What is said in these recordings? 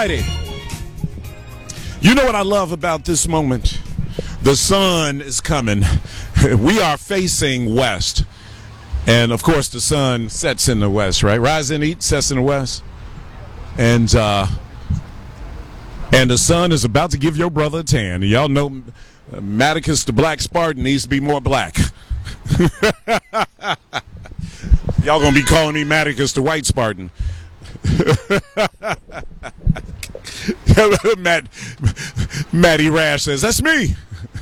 righty. You know what I love about this moment? The sun is coming. We are facing west. And, of course, the sun sets in the west, right? Rise and eat, sets in the west. And the sun is about to give your brother a tan. Y'all know Maticus the Black Spartan needs to be more black. Y'all going to be calling me Maticus the White Spartan. Matty Rash says, that's me.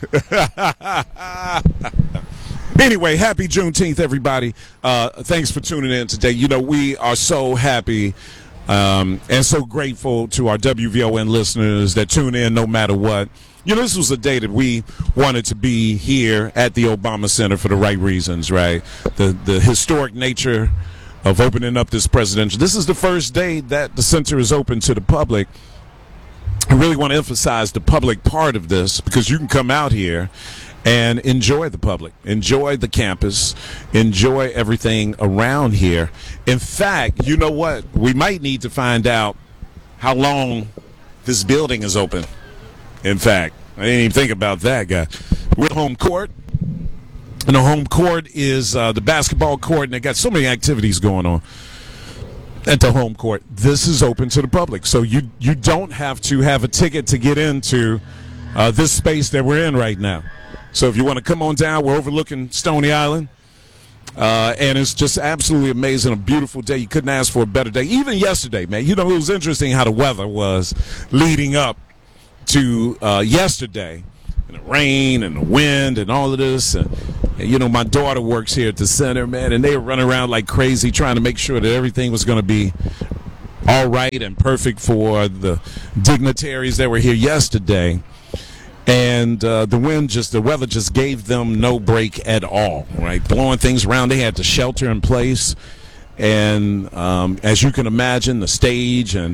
Anyway, happy Juneteenth, everybody. Thanks for tuning in today. You know, we are so happy and so grateful to our WVON listeners that tune in no matter what. You know, this was a day that we wanted to be here at the Obama Center for the right reasons, right? The historic nature of opening up this presidential. This is the first day that the center is open to the public. I really want to emphasize the public part of this because you can come out here and enjoy the public, enjoy the campus, enjoy everything around here. In fact, you know what? We might need to find out how long this building is open. In fact, I didn't even think about that, guy. We're at home court. And the home court is the basketball court, and they got so many activities going on at the home court. This is open to the public, so you don't have to have a ticket to get into this space that we're in right now. So if you want to come on down, we're overlooking Stony Island, and it's just absolutely amazing, a beautiful day. You couldn't ask for a better day. Even yesterday, man, you know, it was interesting how the weather was leading up to yesterday. And the rain and the wind and all of this. And, you know, my daughter works here at the center, man, and they were running around like crazy trying to make sure that everything was going to be all right and perfect for the dignitaries that were here yesterday. And the weather just gave them no break at all, right? Blowing things around. They had to shelter in place. And as you can imagine, the stage and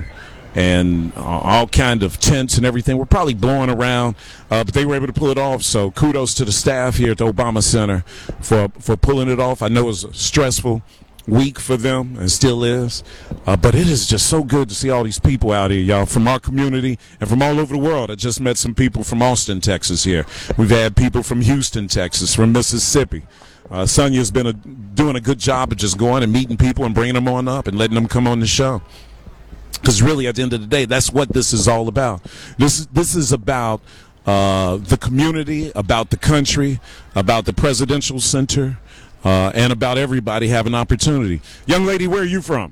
all kind of tents and everything were probably blowing around, but they were able to pull it off. So kudos to the staff here at the Obama Center for pulling it off. I know it was a stressful week for them and still is, but it is just so good to see all these people out here, y'all, from our community and from all over the world. I just met some people from Austin, Texas here. We've had people from Houston, Texas, from Mississippi. Sonia's been doing a good job of just going and meeting people and bringing them on up and letting them come on the show. Because really, at the end of the day, that's what this is all about. This is about the community, about the country, about the presidential center, and about everybody having opportunity. Young lady, where are you from?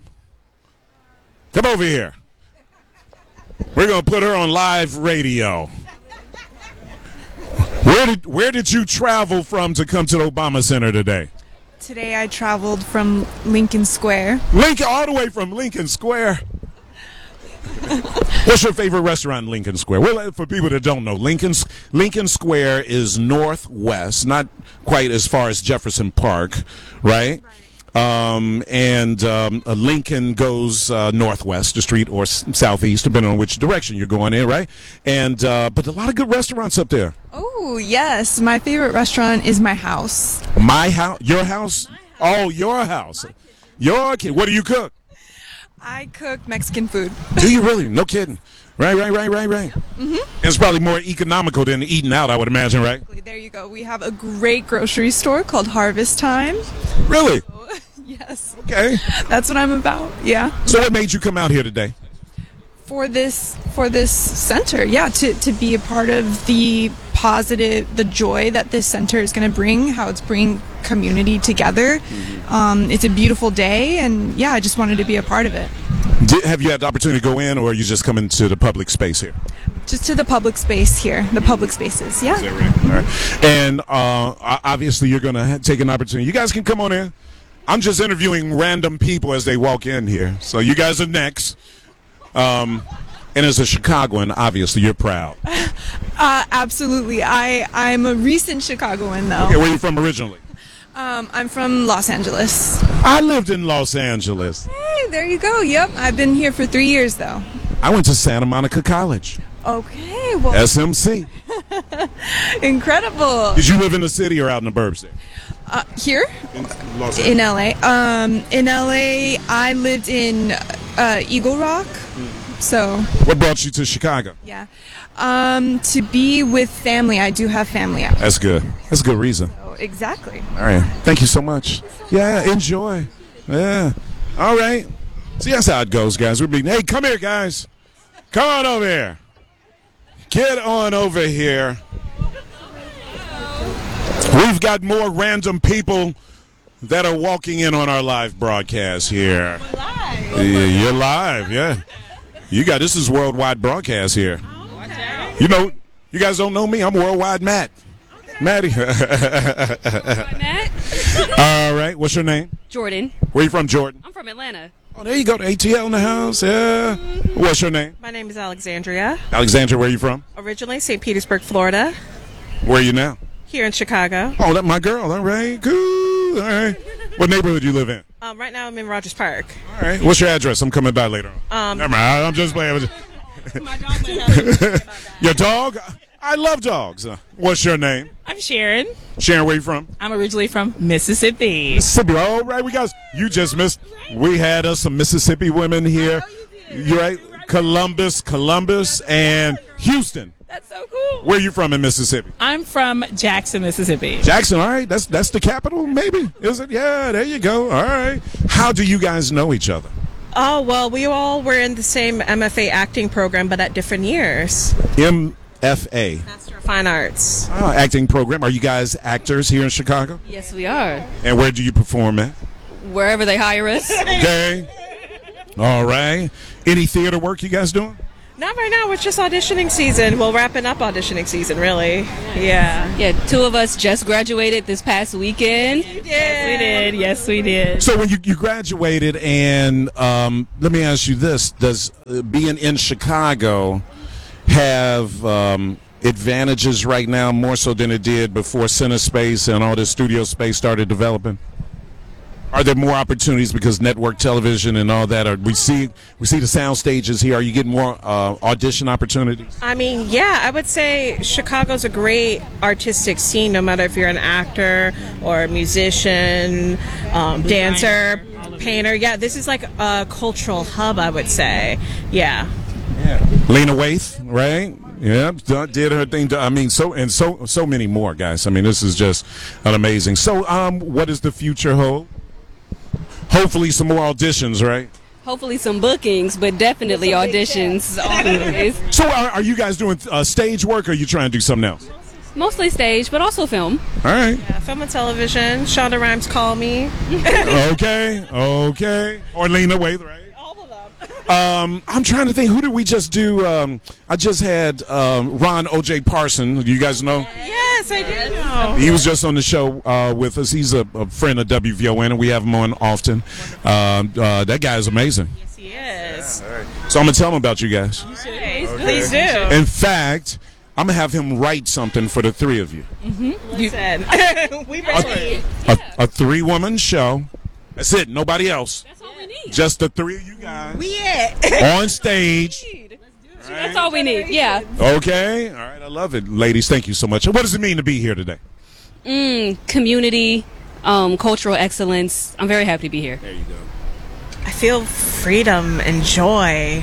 Come over here. We're going to put her on live radio. Where did you travel from to come to the Obama Center today? Today I traveled from Lincoln Square. All the way from Lincoln Square. What's your favorite restaurant in Lincoln Square? Well, for people that don't know, Lincoln Square is northwest, not quite as far as Jefferson Park, right? Lincoln goes northwest, the street, or southeast, depending on which direction you're going in, right? But a lot of good restaurants up there. Oh, yes. My favorite restaurant is My House. My house? Your house? Oh, your house. Your kid. What do you cook? I cook Mexican food. Do you really? No kidding. Right. Mm-hmm. It's probably more economical than eating out, I would imagine, right? There you go. We have a great grocery store called Harvest Time. Really? Yes. Okay. That's what I'm about, yeah. So what made you come out here today? For this center, yeah, to be a part of the joy that this center is going to bring, how it's bringing community together. It's a beautiful day, and yeah, I just wanted to be a part of it. Have you had the opportunity to go in, or are you just coming to the public space here? Just to the public space here, the public spaces, yeah. Is that right? All right. And obviously you're going to take an opportunity. You guys can come on in. I'm just interviewing random people as they walk in here. So you guys are next. And as a Chicagoan, obviously, you're proud. Absolutely. I'm a recent Chicagoan, though. Okay, where are you from originally? I'm from Los Angeles. I lived in Los Angeles. Hey, there you go. Yep. I've been here for 3 years, though. I went to Santa Monica College. Okay. Well, SMC. Incredible. Did you live in the city or out in the burbs there? Here? In LA. In LA, I lived in Eagle Rock. So What brought you to Chicago? yeah, to be with family. I do have family out. That's good. That's a good reason. So, exactly. All right. Thank you so much. Yeah, enjoy. Yeah. All right. See, that's how it goes, guys. Hey, come here, guys. Come on over here. Get on over here. We've got more random people that are walking in on our live broadcast here. We're live. Yeah, you're live, yeah. This is worldwide broadcast here. You know, you guys don't know me. I'm Worldwide Matt. Matty. Matt? All right. What's your name? Jordan. Where you from, Jordan? I'm from Atlanta. Oh, there you go. The ATL in the house. Yeah. What's your name? My name is Alexandria. Alexandra, where you from? Originally St. Petersburg, Florida. Where are you now? Here in Chicago. Oh, that's my girl. All right. Good. All right. What neighborhood do you live in? Right now I'm in Rogers Park. All right. What's your address? I'm coming by later on. Never mind. I'm just playing with you. My dog might have Your dog? I love dogs. What's your name? I'm Sharon. Sharon, where you from? I'm originally from Mississippi. Mississippi. All right, you just missed. We had us some Mississippi women here. You're right. Columbus, and Houston. That's so cool. Where you from in Mississippi? I'm from Jackson, Mississippi. Jackson. All right. That's the capital, maybe. Is it? Yeah. There you go. All right. How do you guys know each other? Oh, well, we all were in the same MFA acting program, but at different years. MFA. Master of Fine Arts. Acting program. Are you guys actors here in Chicago? Yes, we are. And where do you perform at? Wherever they hire us. Okay. All right. Any theater work you guys doing? Not right now. It's just auditioning season. Well, wrapping up auditioning season, really. Yeah. Yeah, two of us just graduated this past weekend. We did. Yes, we did. So when you graduated, and let me ask you this: does being in Chicago have advantages right now more so than it did before Center Space and all this studio space started developing? Are there more opportunities because network television and all that? We see the sound stages here. Are you getting more audition opportunities? I mean, yeah, I would say Chicago's a great artistic scene, no matter if you're an actor or a musician, dancer, painter. Yeah, this is like a cultural hub, I would say. Yeah. Lena Waithe, right? Yeah, did her thing. I mean, so many more guys. I mean, this is just an amazing. So, what does the future hold? Hopefully, some more auditions, right? Hopefully some bookings, but definitely auditions. Always. So, are you guys doing stage work, or are you trying to do something else? Mostly stage, but also film. All right. Yeah, film and television. Shonda Rhimes, Call Me. Okay. Or Lena Waithe, right? All of them. I'm trying to think. Who did we just do? I just had Ron O.J. Parson. Do you guys know? Yes, I do know. He was just on the show with us. He's a friend of WVON, and we have him on often. That guy is amazing. Yes, he is. So I'm going to tell him about you guys. Please do. In fact, I'm going to have him write something for the three of you. Listen, we ready. A three-woman show. That's it. Nobody else. That's all we need. Just the three of you guys We it. on stage. That's all we need. Yeah. Okay. All right. I love it. Ladies, thank you so much. What does it mean to be here today? Community, cultural excellence. I'm very happy to be here. There you go. I feel freedom and joy.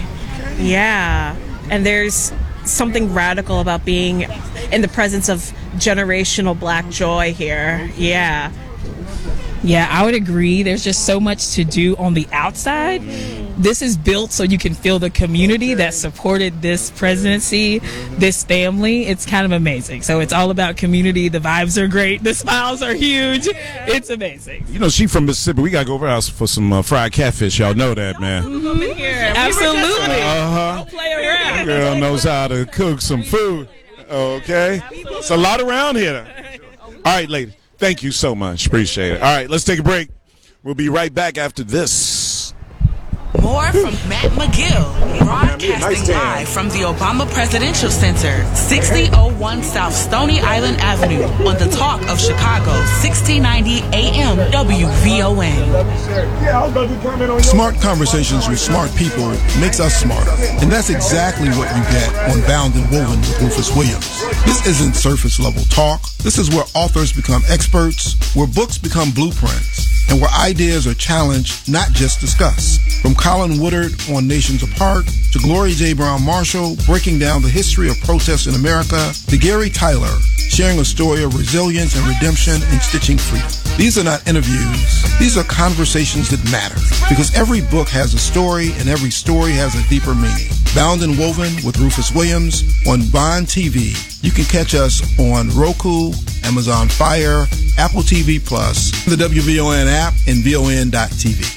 Yeah. And there's something radical about being in the presence of generational black joy here. Yeah. Yeah, I would agree. There's just so much to do on the outside. This is built so you can feel the community that supported this presidency, this family. It's kind of amazing. So it's all about community. The vibes are great. The smiles are huge. It's amazing. You know, she from Mississippi. We got to go over house for some fried catfish. Y'all know that, man. Absolutely. Uh-huh. Play around. Girl knows how to cook some food. Okay. It's a lot around here. All right, ladies. Thank you so much. Appreciate it. All right, let's take a break. We'll be right back after this. More from Matt McGill, broadcasting live from the Obama Presidential Center, 6001 South Stony Island Avenue, on the Talk of Chicago, 1690 AM WVON. Smart conversations with smart people makes us smarter. And that's exactly what you get on Bound and Woven with Rufus Williams. This isn't surface level talk. This is where authors become experts, where books become blueprints, and where ideas are challenged, not just discussed. From Colin Woodard on Nations Apart, to Gloria J. Brown Marshall breaking down the history of protests in America, to Gary Tyler sharing a story of resilience and redemption and stitching freedom. These are not interviews. These are conversations that matter, because every book has a story and every story has a deeper meaning. Bound and Woven with Rufus Williams on Bond TV. You can catch us on Roku, Amazon Fire, Apple TV+, the WVON app, and VON.TV.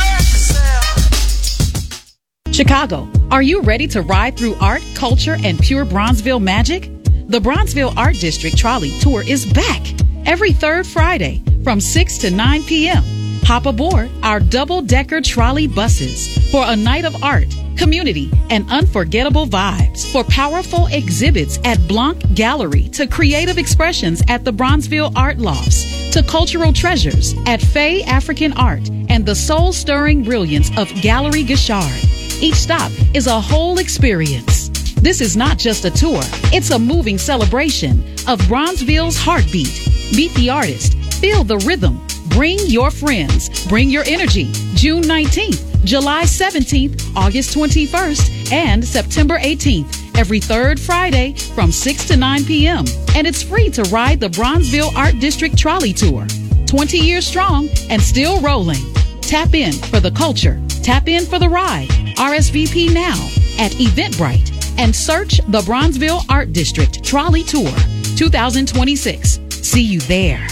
Chicago, are you ready to ride through art, culture, and pure Bronzeville magic? The Bronzeville Art District Trolley Tour is back every third Friday from 6 to 9 p.m. Hop aboard our double-decker trolley buses for a night of art, community, and unforgettable vibes. For powerful exhibits at Blanc Gallery, to creative expressions at the Bronzeville Art Lofts, to cultural treasures at Fay African Art and the soul-stirring brilliance of Gallery Gashard. Each stop is a whole experience. This is not just a tour, it's a moving celebration of Bronzeville's heartbeat. Meet the artist, feel the rhythm, bring your friends, bring your energy. June 19th, July 17th, August 21st, and September 18th, every third Friday from 6 to 9 p.m. And it's free to ride the Bronzeville Art District Trolley Tour. 20 years strong and still rolling. Tap in for the culture. Tap in for the ride. RSVP now at Eventbrite and search the Bronzeville Art District Trolley Tour 2026. See you there.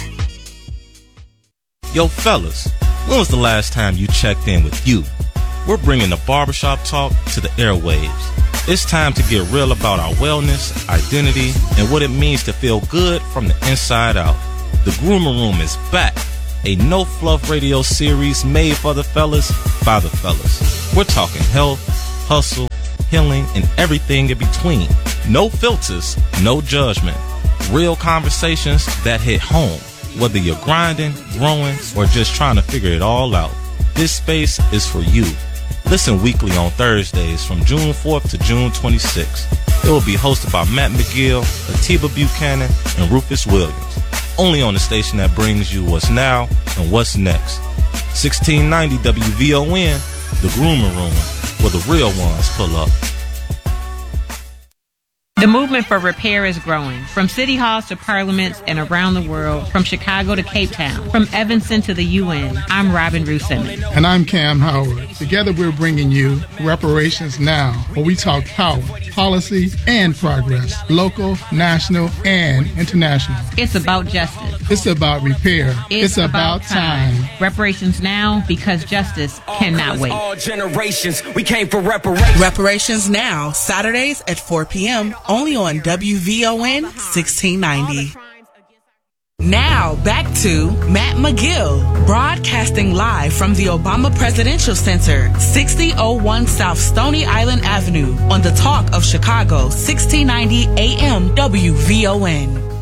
Yo, fellas, when was the last time you checked in with you? We're bringing the barbershop talk to the airwaves. It's time to get real about our wellness, identity, and what it means to feel good from the inside out. The Groomer Room is back. A no-fluff radio series made for the fellas, by the fellas. We're talking health, hustle, healing, and everything in between. No filters, no judgment. Real conversations that hit home. Whether you're grinding, growing, or just trying to figure it all out, this space is for you. Listen weekly on Thursdays from June 4th to June 26th. It will be hosted by Matt McGill, Atiba Buchanan, and Rufus Williams. Only on the station that brings you what's now and what's next. 1690 WVON, the Groomer Room, where the real ones pull up. The movement for repair is growing. From city halls to parliaments and around the world, from Chicago to Cape Town, from Evanston to the UN. I'm Robin Ruth Simmons. And I'm Cam Howard. Together we're bringing you Reparations Now, where we talk power, policy, and progress, local, national, and international. It's about justice. It's about repair. It's about time. Reparations Now, because justice cannot wait. All generations, we came for reparations. Reparations Now, Saturdays at 4 p.m. only on WVON 1690. Now, back to Matt McGill, broadcasting live from the Obama Presidential Center, 6001 South Stony Island Avenue, on the Talk of Chicago, 1690 AM WVON.